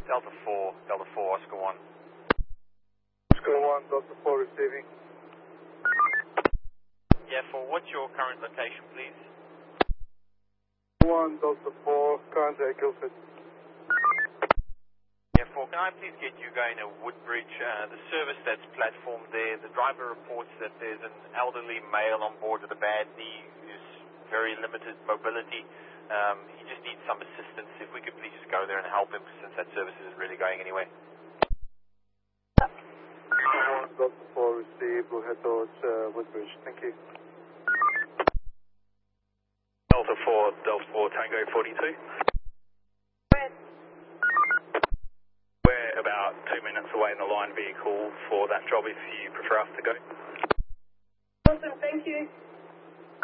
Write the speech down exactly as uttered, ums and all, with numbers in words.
Delta four, Delta four, Oscar one. Oscar one, Delta four receiving. Yeah, four, what's your current location, please? one, Delta four, currently at Guildford. Yeah, four, can I please get you going to Woodbridge? Uh, the service that's platformed there, the driver reports that there's an elderly male on board with a bad knee who's very limited mobility. Um, he just needs some assistance. If we could please just go there and help him since that service isn't really going anywhere. one, Delta four received, we'll head towards uh, Woodbridge, thank you. Delta four, Delta four, Tango forty-two. Where? We're about two minutes away in the line vehicle for that job if you prefer us to go. Awesome, thank you.